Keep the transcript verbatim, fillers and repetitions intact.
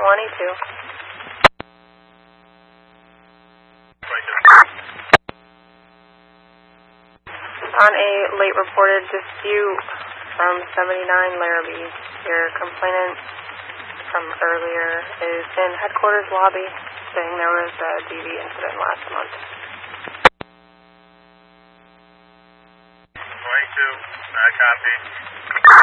twenty-two. On a late reported dispute from seventy-nine Larrabee, your complainant from earlier is in headquarters lobby saying there was a D V incident last month. twenty-two, I copy.